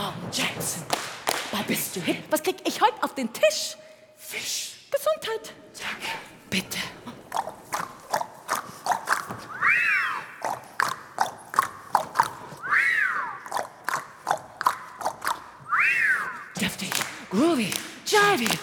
Michael Jackson. Boah, bist du hip? Was krieg ich heute auf den Tisch? Fisch. Gesundheit. Danke. Bitte. Deftig, groovy, jivey,